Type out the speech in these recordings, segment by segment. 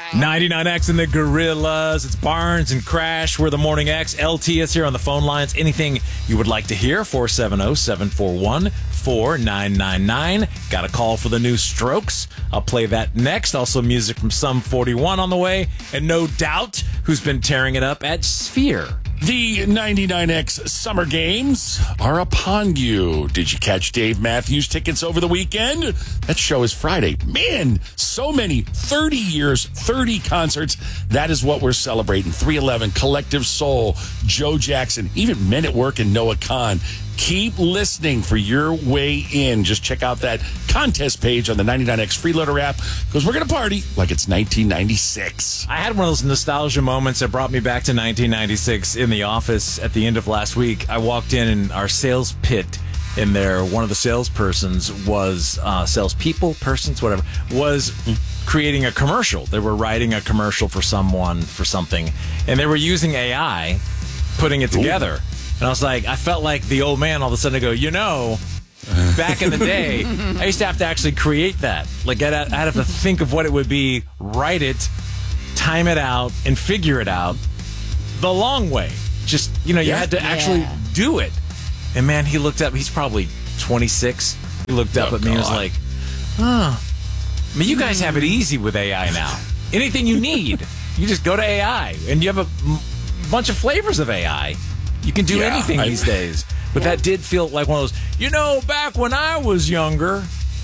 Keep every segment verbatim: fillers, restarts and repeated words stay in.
ninety-nine X and the Gorillas. It's Barnes and Crash. We're the Morning X. L T is here on the phone lines. Anything you would like to hear, four seven zero, seven four one, four nine nine nine. Got a call for the new Strokes. I'll play that next. Also music from Sum forty-one on the way. And No Doubt, who's been tearing it up at Sphere. The ninety-nine X Summer Games are upon you. Did you catch Dave Matthews tickets over the weekend? That show is Friday. Man, so many. thirty years, thirty concerts. That is what we're celebrating. three eleven, Collective Soul, Joe Jackson, even Men at Work and Noah Kahan. Keep listening for your way in. Just check out that contest page on the ninety-nine X Freeloader app because we're going to party like it's nineteen ninety-six. I had one of those nostalgia moments that brought me back to nineteen ninety-six in the office at the end of last week. I walked in and our sales pit in there, one of the salespersons was, uh, salespeople, persons, whatever, was creating a commercial. They were writing a commercial for someone, for something, and they were using A I, putting it together. Ooh. And I was like, I felt like the old man all of a sudden to go, you know, back in the day, I used to have to actually create that. Like, I'd, I'd have to think of what it would be, write it, time it out, and figure it out the long way. Just, you know, you yeah. had to actually yeah. do it. And, man, he looked up. He's probably twenty-six. He looked up oh, at me God. and was like, oh. I mean, you guys have it easy with A I now. Anything you need, you just go to A I. And you have a m- bunch of flavors of A I. You can do yeah, anything I, these days. But yeah. that did feel like one of those, you know, back when I was younger.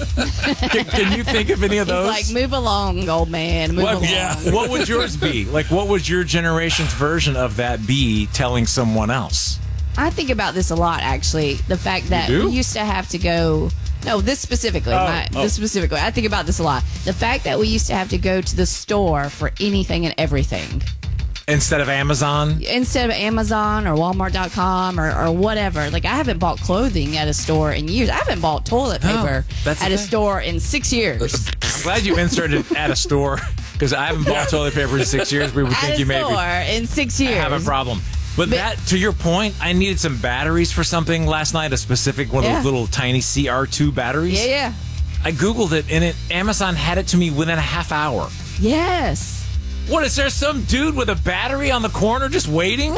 can, can you think of any of those? It's like, move along, old man. Move what, along. Yeah. What would yours be? Like, what would your generation's version of that be telling someone else? I think about this a lot, actually. The fact that we used to have to go... No, this specifically. Oh, my, oh. This specifically. I think about this a lot. The fact that we used to have to go to the store for anything and everything. Instead of Amazon? Instead of Amazon or Walmart dot com or, or whatever. Like, I haven't bought clothing at a store in years. I haven't bought toilet paper oh, at a store in six years. I'm glad you inserted at a store, because I haven't bought toilet paper in six years. We would at think you maybe in six years. have a problem. But, but that, to your point, I needed some batteries for something last night, a specific one of yeah. those little tiny C R two batteries. Yeah, yeah. I Googled it, and it Amazon had it to me within a half hour. Yes. What, is there some dude with a battery on the corner just waiting?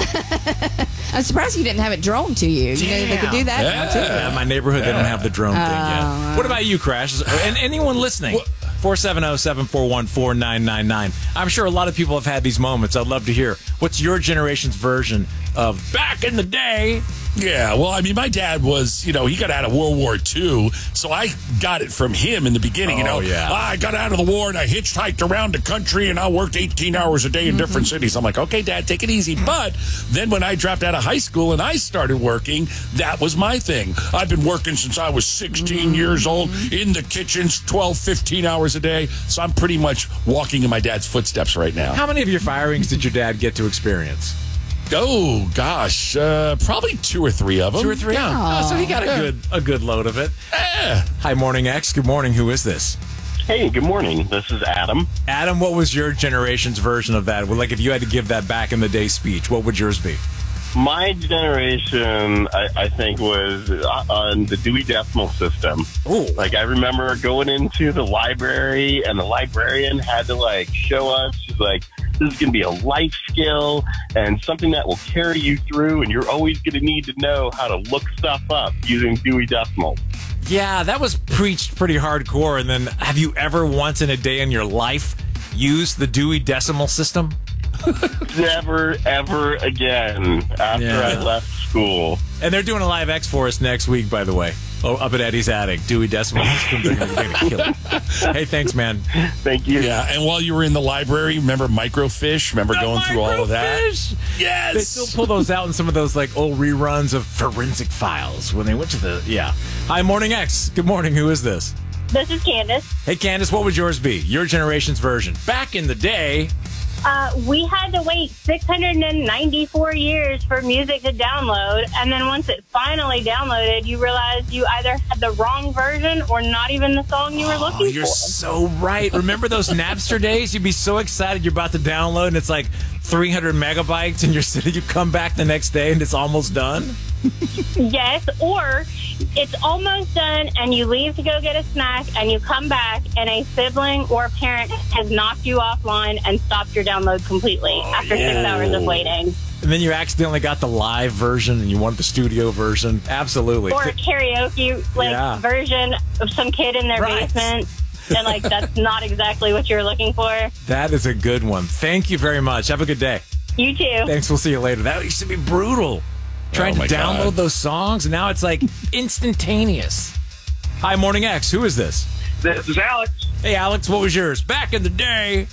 I'm surprised you didn't have it drone to you. You know, they could do that yeah. now, too. Yeah, my neighborhood, they don't have the drone uh, thing yet. What about you, Crash? And anyone listening? four seven zero, seven four one, four nine nine nine. I'm sure a lot of people have had these moments. I'd love to hear. What's your generation's version of back in the day? Yeah, well, I mean, my dad was, you know, he got out of World War Two, so I got it from him in the beginning, oh, you know. Yeah. I got out of the war and I hitchhiked around the country and I worked eighteen hours a day in mm-hmm. different cities. I'm like, okay, Dad, take it easy. But then when I dropped out of high school and I started working, that was my thing. I've been working since I was sixteen mm-hmm. years old in the kitchens, twelve, fifteen hours a day. So I'm pretty much walking in my dad's footsteps right now. How many of your firings did your dad get to experience? Oh gosh, uh, probably two or three of them. Two or three. Yeah. Oh, so he got a yeah. good a good load of it. Yeah. Hi, Morning X. Good morning. Who is this? Hey, good morning. This is Adam. Adam, what was your generation's version of that? Well, like, if you had to give that back in the day speech, what would yours be? My generation, I, I think, was on the Dewey Decimal System. Ooh. Like, I remember going into the library, and the librarian had to, like, show us, she's like, this is going to be a life skill and something that will carry you through, and you're always going to need to know how to look stuff up using Dewey Decimal. Yeah, that was preached pretty hardcore. And then, have you ever once in a day in your life used the Dewey Decimal System? Never, ever again after yeah. I left school. And they're doing a live X for us next week, by the way. Oh, up at Eddie's Attic. Dewey Decimal System. They're going to kill it. Hey, thanks, man. Thank you. Yeah, and while you were in the library, remember microfiche? Remember the going through all of that? Yes! They still pull those out in some of those like old reruns of Forensic Files when they went to the, yeah. Hi, Morning X. Good morning. Who is this? This is Candace. Hey, Candace, what would yours be? Your generation's version. Back in the day... Uh, we had to wait six hundred ninety-four years for music to download, and then once it finally downloaded, you realized you either had the wrong version or not even the song you were looking oh, you're for. So right. Remember those Napster days? You'd be so excited you're about to download, and it's like three hundred megabytes, and you're sitting, you come back the next day, and it's almost done? Yes, or it's almost done and you leave to go get a snack and you come back and a sibling or a parent has knocked you offline and stopped your download completely oh, after yeah. six hours of waiting. And then you accidentally got the live version and you wanted the studio version. Absolutely. Or a karaoke like yeah. version of some kid in their right. basement. And like that's not exactly what you're looking for. That is a good one. Thank you very much. Have a good day. You too. Thanks. We'll see you later. That used to be brutal. Trying oh to download God. those songs, and now it's like instantaneous. Hi, Morning X. Who is this? This is Alex. Hey, Alex. What was yours? Back in the day.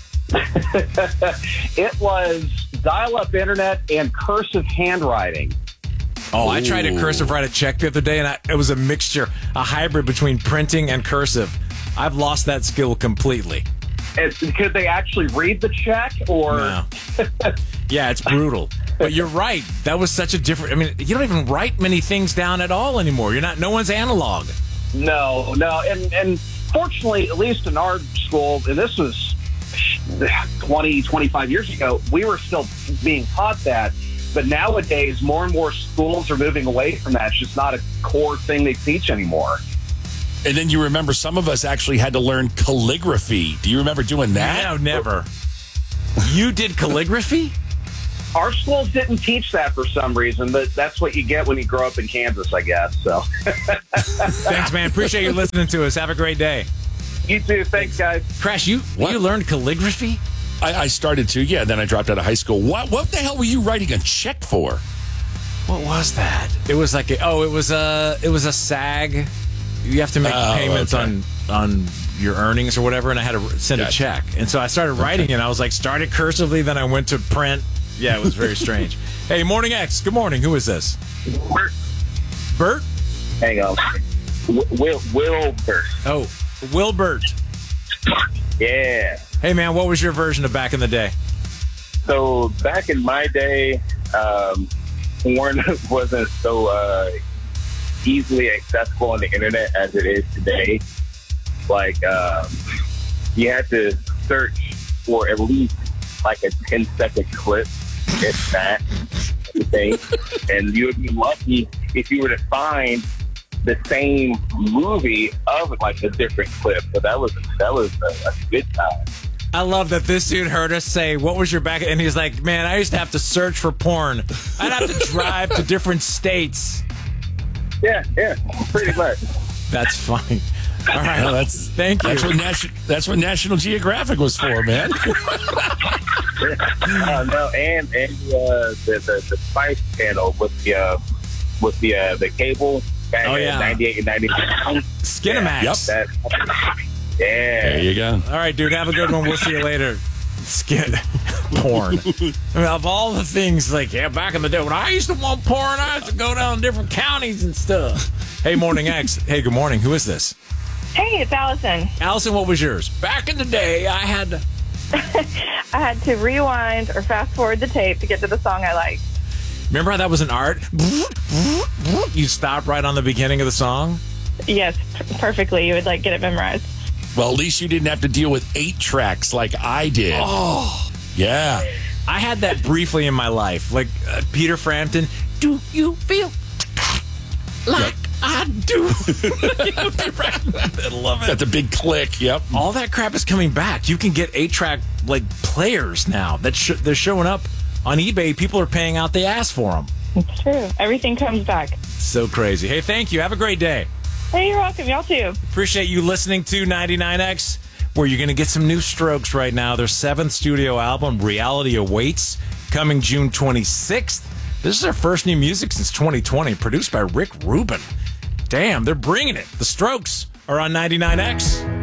It was dial-up internet and cursive handwriting. Oh, Ooh. I tried to cursive write a check the other day, and I, it was a mixture, a hybrid between printing and cursive. I've lost that skill completely. It's, could they actually read the check, or? No. Yeah, it's brutal. But you're right. That was such a different. I mean, you don't even write many things down at all anymore. You're not. No one's analog. No, no, and and fortunately, at least in our school, and this was twenty, twenty-five years ago, we were still being taught that. But nowadays, more and more schools are moving away from that. It's just not a core thing they teach anymore. And then you remember some of us actually had to learn calligraphy. Do you remember doing that? No, never. You did calligraphy? Our schools didn't teach that for some reason, but that's what you get when you grow up in Kansas, I guess. So, thanks, man. Appreciate you listening to us. Have a great day. You too. Thanks, guys. Crash, you What? you learned calligraphy? I, I started to, yeah. Then I dropped out of high school. What What the hell were you writing a check for? What was that? It was like a, oh, it was a it was a SAG. You have to make Oh, payments okay. on on your earnings or whatever, and I had to send Gotcha. a check. And so I started writing it. I was like, started cursively, then I went to print. Yeah, it was very strange. Hey, Morning X. Good morning. Who is this? Bert. Bert? Hang on. Will Wilbert. Oh, Wilbert. Yeah. Hey, man, what was your version of back in the day? So back in my day, um, porn wasn't so uh, easily accessible on the internet as it is today. Like, um, you had to search for at least like a ten second clip, if that, thing. And you would be lucky if you were to find the same movie of like a different clip. So that was that was a, a good time. I love that this dude heard us say, what was your back? And he's like, man, I used to have to search for porn. I'd have to drive to different states. Yeah, yeah, pretty much. That's funny. All right. Well, that's Thank you. That's what, Nation, that's what National Geographic was for, man. uh, no, and and uh, the, the the Spice Channel with the uh, with the uh, the cable back Oh, in yeah. ninety-eight and ninety-nine. Skinamax. Yep. That, yeah. There you go. All right, dude. Have a good one. We'll see you later. Skin porn. I mean, of all the things, like, yeah, back in the day when I used to want porn, I used to go down to different counties and stuff. Hey, Morning X. Hey, good morning. Who is this? Hey, it's Allison. Allison, what was yours? Back in the day, I had to... I had to rewind or fast forward the tape to get to the song I liked. Remember how that was an art? You stop right on the beginning of the song? Yes, p- perfectly. You would like get it memorized. Well, at least you didn't have to deal with eight tracks like I did. Oh. Yeah. I had that briefly in my life. Like uh, Peter Frampton, do you feel like I do? I love it. Got the big click. Yep. All that crap is coming back. You can get eight-track like players now. That sh- they're showing up on eBay. People are paying out the ass for them. It's true. Everything comes back. So crazy. Hey, thank you. Have a great day. Hey, you're welcome. Y'all too. Appreciate you listening to ninety-nine X, where you're going to get some new Strokes right now. Their seventh studio album, Reality Awaits, coming June twenty-sixth. This is their first new music since twenty twenty, produced by Rick Rubin. Damn, they're bringing it. The Strokes are on ninety-nine X.